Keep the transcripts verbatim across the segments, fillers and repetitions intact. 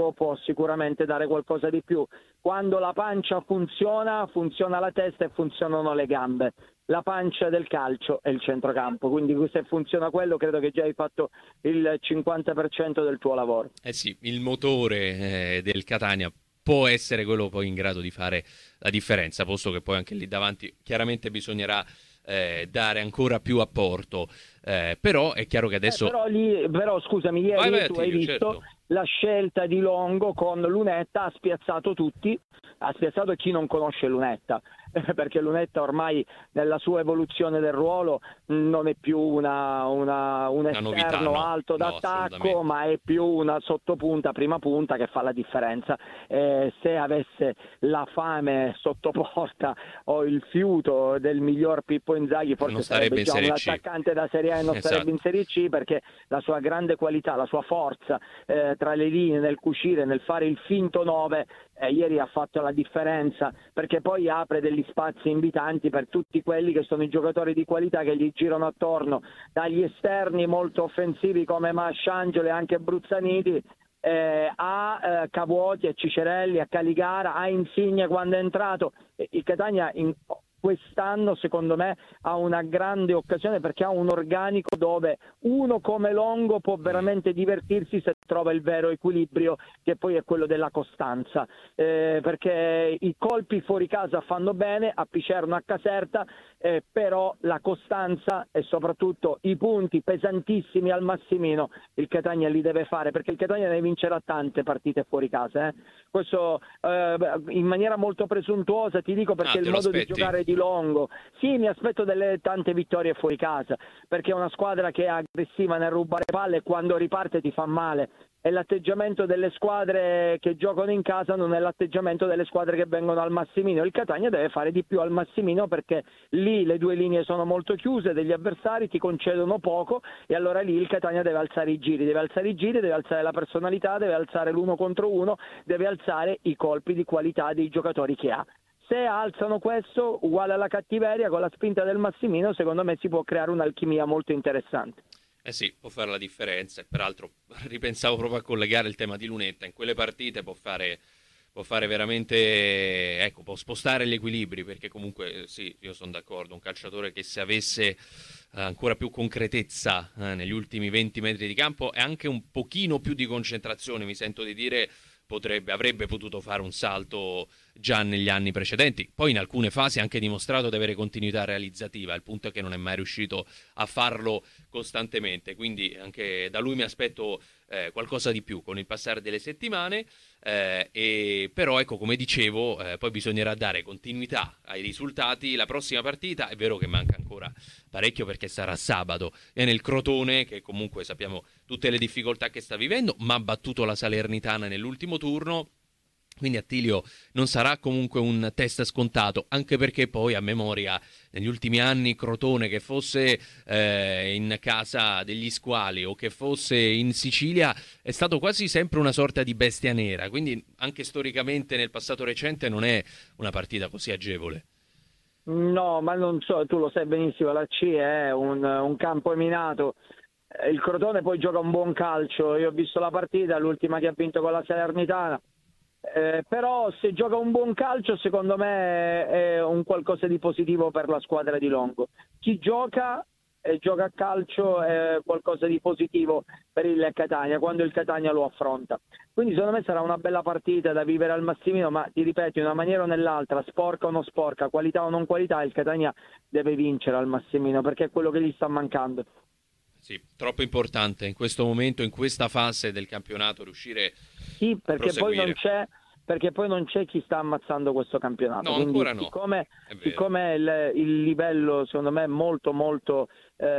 calcio può sicuramente dare qualcosa di più. Quando la pancia funziona, funziona la testa e funzionano le gambe. La pancia del calcio è il centrocampo, quindi se funziona quello credo che già hai fatto il cinquanta per cento del tuo lavoro. Eh sì, il motore eh, del Catania può essere quello poi in grado di fare la differenza, posto che poi anche lì davanti chiaramente bisognerà eh, dare ancora più apporto, eh, però è chiaro che adesso... Eh, però, lì, però scusami, ieri vai, vai, tu Attilio, hai visto certo. la scelta di Longo con Lunetta, ha spiazzato tutti, ha spiazzato chi non conosce Lunetta, perché Lunetta ormai nella sua evoluzione del ruolo non è più una, una, un Una novità, esterno no, alto no, d'attacco, assolutamente. ma è più una sottopunta, prima punta che fa la differenza. Eh, se avesse la fame sotto porta o il fiuto del miglior Pippo Inzaghi, forse Non sarebbe starebbe in già un Serie C. attaccante da Serie A e non Esatto. sarebbe in Serie C, perché la sua grande qualità, la sua forza eh, tra le linee, nel cucire, nel fare il finto nove, eh, ieri ha fatto la differenza, perché poi apre degli spazi invitanti per tutti quelli che sono i giocatori di qualità che gli girano attorno, dagli esterni molto offensivi come Masciangelo e anche Bruzzaniti, eh, a eh, Cavuoti, a Cicerelli, a Caligara, a Insigne quando è entrato. Il Catania in quest'anno secondo me ha una grande occasione, perché ha un organico dove uno come Longo può veramente divertirsi se trova il vero equilibrio, che poi è quello della costanza, eh, perché i colpi fuori casa fanno bene a Picerno, a Caserta, eh, però la costanza e soprattutto i punti pesantissimi al Massimino il Catania li deve fare, perché il Catania ne vincerà tante partite fuori casa, eh. Questo eh, in maniera molto presuntuosa ti dico, perché Ah, il te lo modo di aspetti? giocare di Longo, sì, mi aspetto delle tante vittorie fuori casa, perché è una squadra che è aggressiva nel rubare palle e quando riparte ti fa male. E l'atteggiamento delle squadre che giocano in casa non è l'atteggiamento delle squadre che vengono al Massimino. Il Catania deve fare di più al Massimino, perché lì le due linee sono molto chiuse, degli avversari ti concedono poco, e allora lì il Catania deve alzare i giri, deve alzare i giri, deve alzare la personalità, deve alzare l'uno contro uno, deve alzare i colpi di qualità dei giocatori che ha. Se alzano questo, uguale alla cattiveria, con la spinta del Massimino, secondo me si può creare un'alchimia molto interessante. Eh sì, può fare la differenza. E peraltro ripensavo proprio a collegare il tema di Lunetta. In quelle partite può fare, può fare veramente, ecco, può spostare gli equilibri, perché comunque eh, sì, io sono d'accordo, un calciatore che se avesse eh, ancora più concretezza eh, negli ultimi venti metri di campo e anche un pochino più di concentrazione, mi sento di dire, potrebbe, avrebbe potuto fare un salto già negli anni precedenti. Poi in alcune fasi ha anche dimostrato di avere continuità realizzativa, il punto è che non è mai riuscito a farlo costantemente, quindi anche da lui mi aspetto eh, qualcosa di più con il passare delle settimane, eh, e però ecco, come dicevo, eh, poi bisognerà dare continuità ai risultati. La prossima partita è vero che manca ancora parecchio, perché sarà sabato, è nel Crotone, che comunque sappiamo tutte le difficoltà che sta vivendo, ma ha battuto la Salernitana nell'ultimo turno. Quindi Attilio non sarà comunque un test scontato, anche perché poi a memoria negli ultimi anni Crotone, che fosse eh, in casa degli squali o che fosse in Sicilia, è stato quasi sempre una sorta di bestia nera, quindi anche storicamente nel passato recente non è una partita così agevole. No, ma non so, tu lo sai benissimo, la C è un, un campo minato. Il Crotone poi gioca un buon calcio, io ho visto la partita, l'ultima che ha vinto con la Salernitana. Eh, però se gioca un buon calcio secondo me è un qualcosa di positivo per la squadra di Longo. Chi gioca e gioca a calcio è qualcosa di positivo per il Catania quando il Catania lo affronta. Quindi secondo me sarà una bella partita da vivere al Massimino, ma ti ripeto, in una maniera o nell'altra, sporca o non sporca, qualità o non qualità, il Catania deve vincere al Massimino, perché è quello che gli sta mancando. Sì, troppo importante in questo momento, in questa fase del campionato, riuscire Sì, a perché poi non proseguire. c'è, perché poi non c'è chi sta ammazzando questo campionato. No, Quindi ancora no, siccome, è vero. siccome il, il livello secondo me è molto molto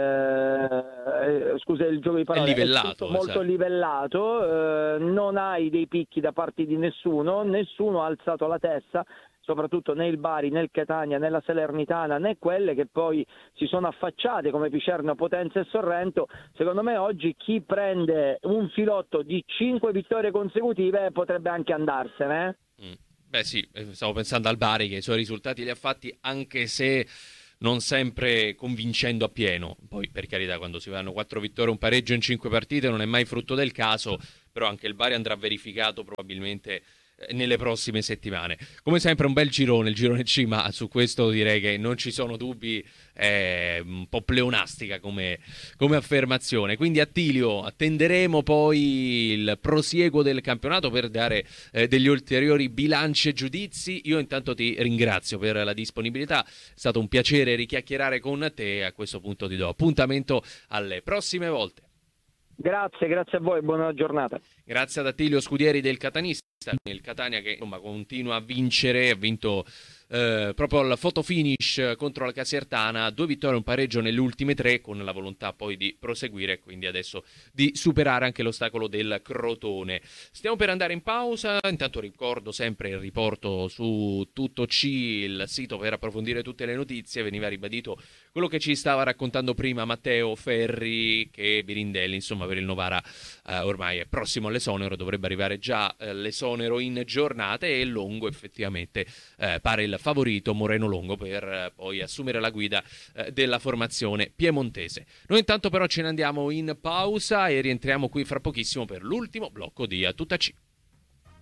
eh, scusa il gioco di È parole, è livellato, tutto molto esatto. livellato, eh, non hai dei picchi da parte di nessuno, nessuno ha alzato la testa, soprattutto né il Bari, né il Catania, né la Salernitana, né quelle che poi si sono affacciate come Picerno, Potenza e Sorrento. Secondo me oggi chi prende un filotto di cinque vittorie consecutive potrebbe anche andarsene. Eh? Mm. Beh sì, eh, stavo pensando al Bari che i suoi risultati li ha fatti, anche se non sempre convincendo appieno. Poi, per carità, quando si vanno quattro vittorie, un pareggio in cinque partite non è mai frutto del caso, però anche il Bari andrà verificato probabilmente nelle prossime settimane. Come sempre un bel girone, il girone C, ma su questo direi che non ci sono dubbi, è un po' pleonastica come, come affermazione. Quindi Attilio, attenderemo poi il prosieguo del campionato per dare eh, degli ulteriori bilanci e giudizi. Io intanto ti ringrazio per la disponibilità, è stato un piacere richiacchierare con te e a questo punto ti do appuntamento alle prossime volte. Grazie, grazie a voi, buona giornata. Grazie ad Attilio Scudieri del Catanista, il Catania che insomma continua a vincere, ha vinto eh, proprio al photo finish contro la Casertana, due vittorie e un pareggio nelle ultime tre, con la volontà poi di proseguire e quindi adesso di superare anche l'ostacolo del Crotone. Stiamo per andare in pausa, intanto ricordo sempre il riporto su Tutto C, il sito per approfondire tutte le notizie. Veniva ribadito quello che ci stava raccontando prima Matteo Ferri, che Birindelli insomma per il Novara eh, ormai è prossimo all'esonero, dovrebbe arrivare già eh, l'esonero in giornata, e Longo effettivamente eh, pare il favorito, Moreno Longo, per eh, poi assumere la guida eh, della formazione piemontese. Noi intanto però ce ne andiamo in pausa e rientriamo qui fra pochissimo per l'ultimo blocco di A Tutta C.